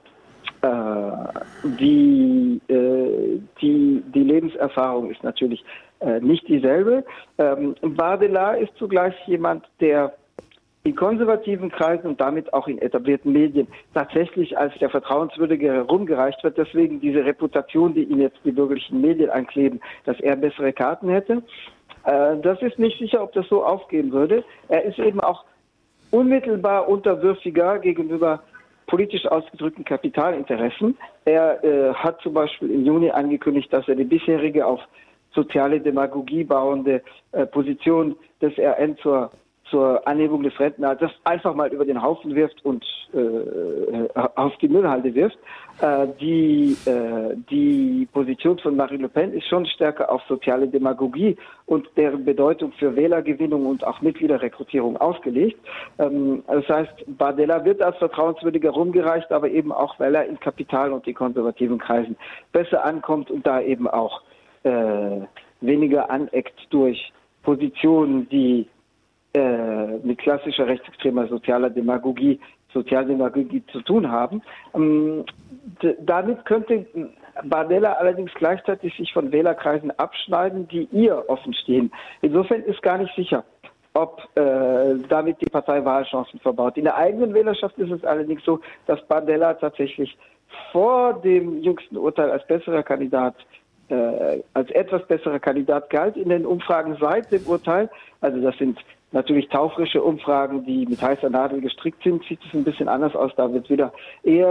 Die Lebenserfahrung ist natürlich nicht dieselbe. Bardella ist zugleich jemand, der in konservativen Kreisen und damit auch in etablierten Medien tatsächlich als der Vertrauenswürdige herumgereicht wird. Deswegen diese Reputation, die ihn jetzt die bürgerlichen Medien ankleben, dass er bessere Karten hätte. Das ist nicht sicher, ob das so aufgehen würde. Er ist eben auch unmittelbar unterwürfiger gegenüber politisch ausgedrückten Kapitalinteressen. Er hat zum Beispiel im Juni angekündigt, dass er die bisherige auf soziale Demagogie bauende Position des RN zur Anhebung des Rentenalters einfach mal über den Haufen wirft und auf die Müllhalde wirft. Die Position von Marine Le Pen ist schon stärker auf soziale Demagogie und deren Bedeutung für Wählergewinnung und auch Mitgliederrekrutierung ausgelegt. Das heißt, Bardella wird als vertrauenswürdiger rumgereicht, aber eben auch, weil er in Kapital- und in konservativen Kreisen besser ankommt und da eben auch weniger aneckt durch Positionen, die mit klassischer rechtsextremer Sozialdemagogie zu tun haben. Damit könnte Bardella allerdings gleichzeitig sich von Wählerkreisen abschneiden, die ihr offen stehen. Insofern ist gar nicht sicher, ob damit die Partei Wahlchancen verbaut. In der eigenen Wählerschaft ist es allerdings so, dass Bardella tatsächlich vor dem jüngsten Urteil als besserer Kandidat als etwas besserer Kandidat galt in den Umfragen seit dem Urteil. Also das sind natürlich taufrische Umfragen, die mit heißer Nadel gestrickt sind, sieht es ein bisschen anders aus. Da wird wieder eher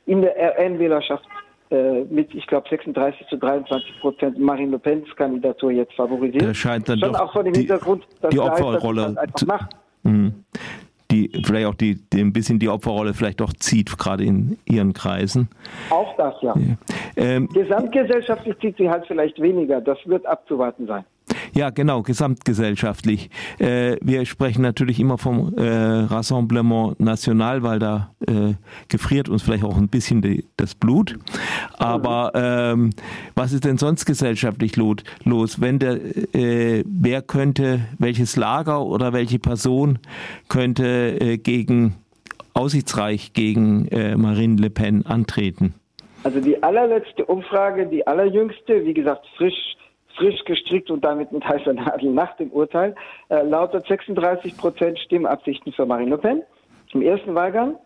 in der RN-Wählerschaft mit, ich glaube, 36-23% Marine Le Pens Kandidatur jetzt favorisiert. Da scheint dann schon doch auch vor dem Hintergrund, dass die Opferrolle einfach macht. Die vielleicht auch ein bisschen die Opferrolle vielleicht doch zieht, gerade in ihren Kreisen. Auch das, ja. Gesamtgesellschaftlich zieht sie halt vielleicht weniger. Das wird abzuwarten sein. Ja, genau, gesamtgesellschaftlich. Wir sprechen natürlich immer vom Rassemblement National, weil da gefriert uns vielleicht auch ein bisschen das Blut. Aber was ist denn sonst gesellschaftlich los? Wenn welches Lager oder welche Person könnte aussichtsreich gegen Marine Le Pen antreten? Also die allerletzte Umfrage, die allerjüngste, wie gesagt, frisch gestrickt und damit mit heißer Nadel nach dem Urteil, lautet 36% Stimmabsichten für Marine Le Pen im ersten Wahlgang,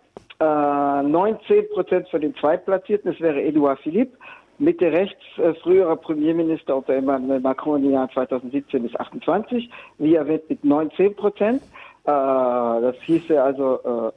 19% für den Zweitplatzierten, das wäre Edouard Philippe, Mitte rechts, früherer Premierminister unter Emmanuel Macron im Jahr 2017 bis 28, wie erwähnt mit 19%. Das hieße also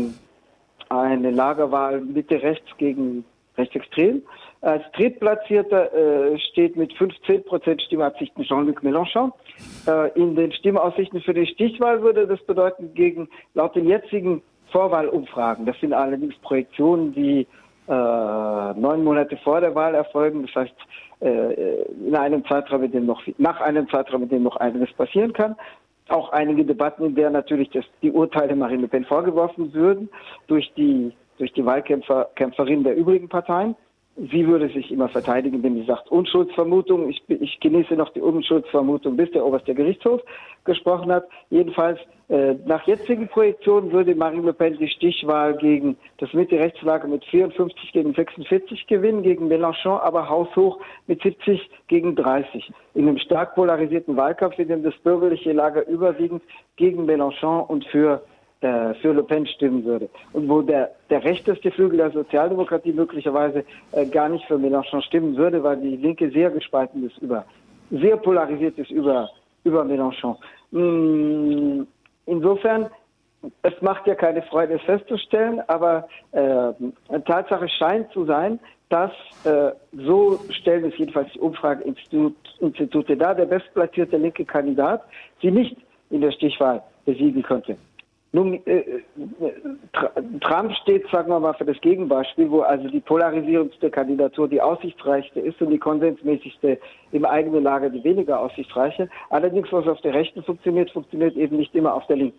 eine Lagerwahl Mitte rechts gegen rechtsextrem. Als Drittplatzierter steht mit 15% Stimmabsichten Jean-Luc Mélenchon. In den Stimmaussichten für die Stichwahl würde das bedeuten, laut den jetzigen Vorwahlumfragen, das sind allerdings Projektionen, die 9 Monate vor der Wahl erfolgen, das heißt nach einem Zeitraum, in dem noch einiges passieren kann. Auch einige Debatten, in der natürlich die Urteile Marine Le Pen vorgeworfen würden durch die Wahlkämpferinnen der übrigen Parteien. Sie würde sich immer verteidigen, wenn sie sagt, Unschuldsvermutung. Ich genieße noch die Unschuldsvermutung, bis der oberste Gerichtshof gesprochen hat. Jedenfalls, nach jetzigen Projektionen würde Marine Le Pen die Stichwahl gegen das Mitte-Rechtslager mit 54 gegen 46 gewinnen, gegen Mélenchon aber haushoch mit 70 gegen 30. In einem stark polarisierten Wahlkampf, in dem das bürgerliche Lager überwiegend gegen Mélenchon und für Le Pen stimmen würde. Und wo der rechteste Flügel der Sozialdemokratie möglicherweise gar nicht für Mélenchon stimmen würde, weil die Linke sehr gespalten ist sehr polarisiert ist über Mélenchon. Insofern, es macht ja keine Freude, es festzustellen, aber Tatsache scheint zu sein, dass, so stellen es jedenfalls die Umfrageinstitute dar, der bestplatzierte linke Kandidat sie nicht in der Stichwahl besiegen könnte. Nun, Trump steht, sagen wir mal, für das Gegenbeispiel, wo also die polarisierendste Kandidatur die aussichtsreichste ist und die konsensmäßigste im eigenen Lager die weniger aussichtsreiche. Allerdings, was auf der Rechten funktioniert eben nicht immer auf der Linken.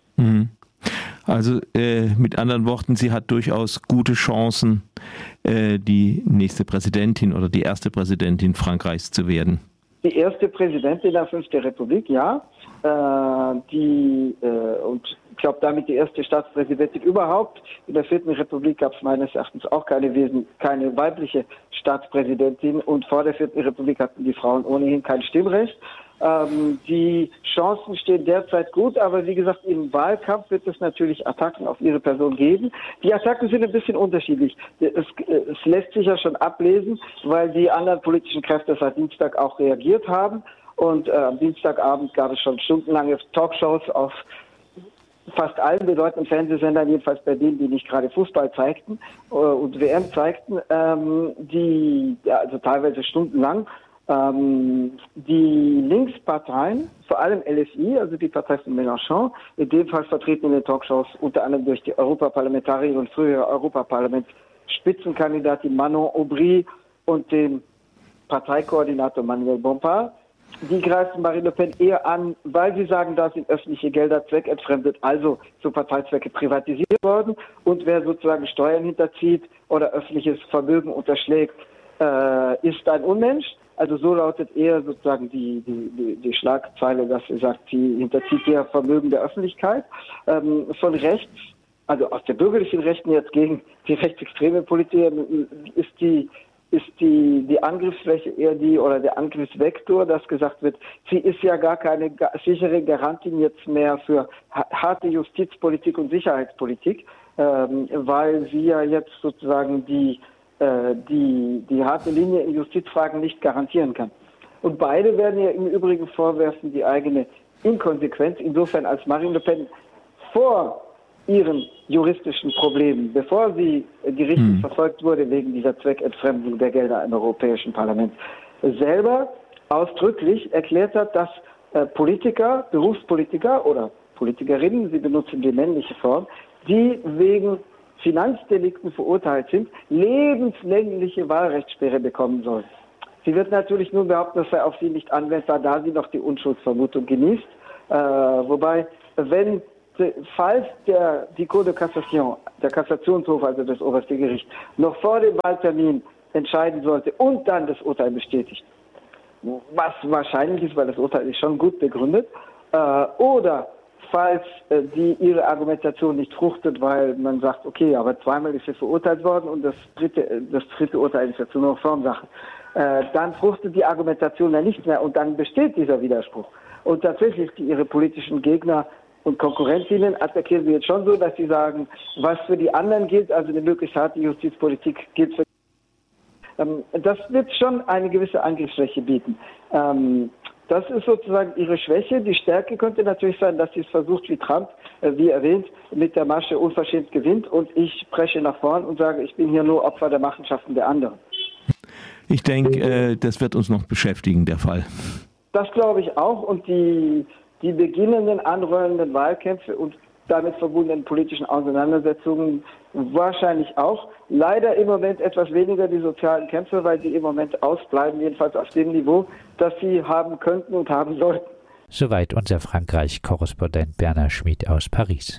Also mit anderen Worten, sie hat durchaus gute Chancen, die nächste Präsidentin oder die erste Präsidentin Frankreichs zu werden. Die erste Präsidentin der 5. Republik, ja. Und ich glaube, damit die erste Staatspräsidentin überhaupt. In der 4. Republik gab es meines Erachtens auch keine weibliche Staatspräsidentin und vor der 4. Republik hatten die Frauen ohnehin kein Stimmrecht. Die Chancen stehen derzeit gut, aber wie gesagt, im Wahlkampf wird es natürlich Attacken auf ihre Person geben. Die Attacken sind ein bisschen unterschiedlich. Es lässt sich ja schon ablesen, weil die anderen politischen Kräfte seit Dienstag auch reagiert haben. Und am Dienstagabend gab es schon stundenlange Talkshows auf fast allen bedeutenden Fernsehsendern, jedenfalls bei denen, die nicht gerade Fußball zeigten und WM zeigten, also teilweise stundenlang. Die Linksparteien, vor allem LFI, also die Partei von Mélenchon, in dem Fall vertreten in den Talkshows unter anderem durch die Europaparlamentarierin und frühere Europaparlamentsspitzenkandidatin Manon Aubry und den Parteikoordinator Manuel Bompard. Die greifen Marine Le Pen eher an, weil sie sagen, da sind öffentliche Gelder zweckentfremdet, also zu Parteizwecke privatisiert worden. Und wer sozusagen Steuern hinterzieht oder öffentliches Vermögen unterschlägt, ist ein Unmensch. Also so lautet eher sozusagen die Schlagzeile, dass sie sagt, sie hinterzieht ja Vermögen der Öffentlichkeit. Von rechts, also aus der bürgerlichen Rechten jetzt gegen die rechtsextreme Politik, ist die Angriffsfläche eher der Angriffsvektor, dass gesagt wird, sie ist ja gar keine sichere Garantin jetzt mehr für harte Justizpolitik und Sicherheitspolitik, weil sie ja jetzt sozusagen die harte Linie in Justizfragen nicht garantieren kann. Und beide werden ja im Übrigen vorwerfen, die eigene Inkonsequenz, insofern als Marine Le Pen vor ihren juristischen Problemen, bevor sie gerichtlich verfolgt wurde wegen dieser Zweckentfremdung der Gelder im Europäischen Parlament, selber ausdrücklich erklärt hat, dass Politiker, Berufspolitiker oder Politikerinnen, sie benutzen die männliche Form, die wegen Finanzdelikten verurteilt sind, lebenslängliche Wahlrechtssperre bekommen sollen. Sie wird natürlich nur behaupten, das sei auf sie nicht anwendbar, da sie noch die Unschuldsvermutung genießt. Wobei, falls die Cour de Cassation, der Kassationshof, also das oberste Gericht, noch vor dem Wahltermin entscheiden sollte und dann das Urteil bestätigt, was wahrscheinlich ist, weil das Urteil ist schon gut begründet, oder falls ihre Argumentation nicht fruchtet, weil man sagt, okay, aber zweimal ist sie verurteilt worden und das dritte Urteil ist jetzt nur noch Formsache, dann fruchtet die Argumentation ja nicht mehr und dann besteht dieser Widerspruch. Und tatsächlich ihre politischen Gegner und Konkurrentinnen attackieren sie jetzt schon so, dass sie sagen, was für die anderen gilt, also eine möglichst harte Justizpolitik gilt für das wird schon eine gewisse Angriffsfläche bieten. Das ist sozusagen ihre Schwäche. Die Stärke könnte natürlich sein, dass sie es versucht, wie Trump, wie erwähnt, mit der Masche unverschämt gewinnt und ich presche nach vorn und sage, ich bin hier nur Opfer der Machenschaften der anderen. Ich denke, das wird uns noch beschäftigen, der Fall. Das glaube ich auch und die beginnenden, anrollenden Wahlkämpfe und damit verbundenen politischen Auseinandersetzungen wahrscheinlich auch. Leider im Moment etwas weniger die sozialen Kämpfe, weil die im Moment ausbleiben, jedenfalls auf dem Niveau, das sie haben könnten und haben sollten. Soweit unser Frankreich-Korrespondent Bernhard Schmid aus Paris.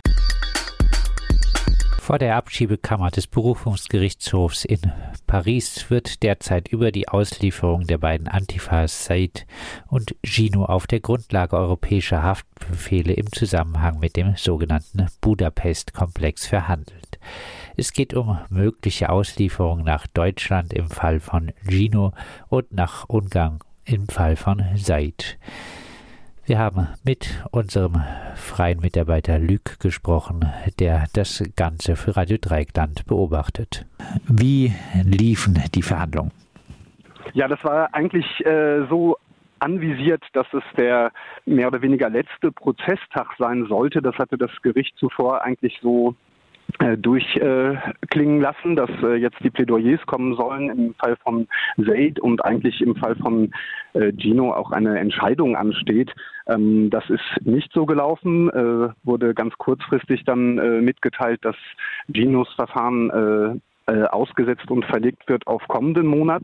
Vor der Abschiebekammer des Berufungsgerichtshofs in Paris wird derzeit über die Auslieferung der beiden Antifas Said und Gino auf der Grundlage europäischer Haftbefehle im Zusammenhang mit dem sogenannten Budapest-Komplex verhandelt. Es geht um mögliche Auslieferung nach Deutschland im Fall von Gino und nach Ungarn im Fall von Said. Wir haben mit unserem freien Mitarbeiter Luc gesprochen, der das Ganze für Radio Dreieckland beobachtet. Wie liefen die Verhandlungen? Ja, das war eigentlich so anvisiert, dass es der mehr oder weniger letzte Prozesstag sein sollte. Das hatte das Gericht zuvor eigentlich so durchklingen lassen, dass jetzt die Plädoyers kommen sollen im Fall von Said und eigentlich im Fall von Gino auch eine Entscheidung ansteht. Das ist nicht so gelaufen, wurde ganz kurzfristig dann mitgeteilt, dass Ginos Verfahren ausgesetzt und verlegt wird auf kommenden Monat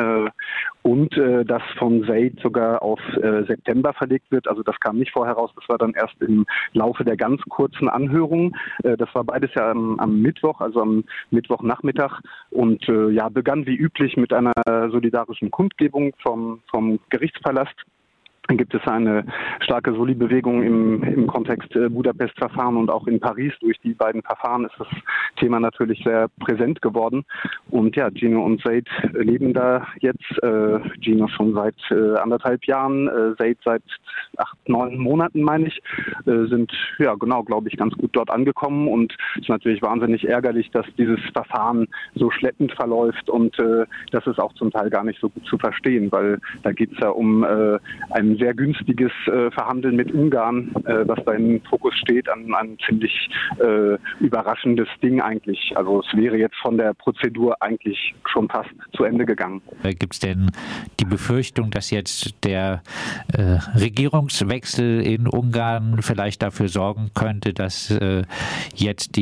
und das von Said sogar auf September verlegt wird. Also das kam nicht vorher raus, das war dann erst im Laufe der ganz kurzen Anhörung. Das war beides ja am Mittwoch, also am Mittwochnachmittag und begann wie üblich mit einer solidarischen Kundgebung vom Gerichtspalast. Dann gibt es eine starke Soli-Bewegung im Kontext Budapest-Verfahren und auch in Paris. Durch die beiden Verfahren ist das Thema natürlich sehr präsent geworden. Und ja, Gino und Said leben da jetzt. Gino schon seit 1,5 Jahren, Said seit 8-9 Monaten, meine ich, sind, glaube ich, ganz gut dort angekommen. Und es ist natürlich wahnsinnig ärgerlich, dass dieses Verfahren so schleppend verläuft und das ist auch zum Teil gar nicht so gut zu verstehen, weil da geht es ja um ein sehr günstiges Verhandeln mit Ungarn, was da im Fokus steht, ein ziemlich überraschendes Ding eigentlich. Also es wäre jetzt von der Prozedur eigentlich schon fast zu Ende gegangen. Gibt es denn die Befürchtung, dass jetzt der Regierungswechsel in Ungarn vielleicht dafür sorgen könnte, dass jetzt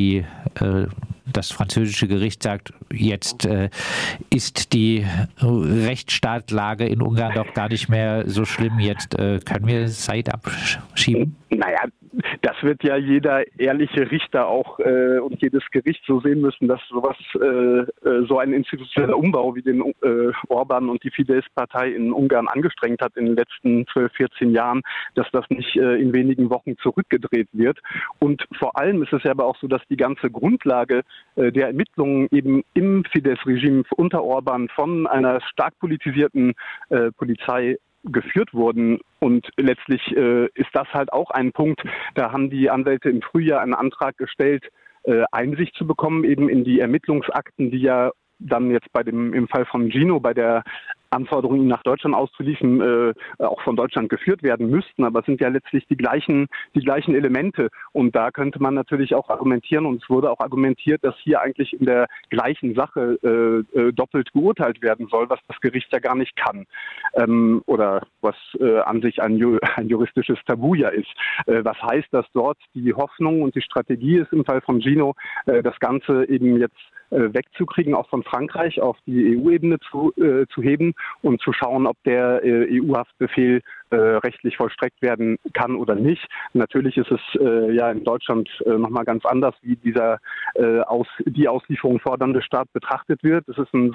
das französische Gericht sagt, jetzt ist die Rechtsstaatlage in Ungarn doch gar nicht mehr so schlimm, jetzt können wir Said abschieben? Naja, das wird ja jeder ehrliche Richter auch und jedes Gericht so sehen müssen, dass sowas, so ein institutioneller Umbau wie den Orban und die Fidesz-Partei in Ungarn angestrengt hat in den letzten 12, 14 Jahren, dass das nicht in wenigen Wochen zurückgedreht wird. Und vor allem ist es ja aber auch so, dass die ganze Grundlage der Ermittlungen eben im Fidesz-Regime unter Orban von einer stark politisierten Polizei geführt wurden. Und letztlich ist das halt auch ein Punkt, da haben die Anwälte im Frühjahr einen Antrag gestellt, Einsicht zu bekommen, eben in die Ermittlungsakten, die ja dann jetzt im Fall von Gino bei der Anforderungen, ihn nach Deutschland auszuliefern, auch von Deutschland geführt werden müssten. Aber es sind ja letztlich die gleichen Elemente. Und da könnte man natürlich auch argumentieren, und es wurde auch argumentiert, dass hier eigentlich in der gleichen Sache doppelt geurteilt werden soll, was das Gericht ja gar nicht kann. Oder was an sich ein juristisches Tabu ja ist. Was heißt, dass dort die Hoffnung und die Strategie ist, im Fall von Gino, das Ganze eben jetzt wegzukriegen, auch von Frankreich auf die EU-Ebene zu heben und zu schauen, ob der EU-Haftbefehl rechtlich vollstreckt werden kann oder nicht. Natürlich ist es ja in Deutschland nochmal ganz anders, wie die Auslieferung fordernde Staat betrachtet wird. Es ist ein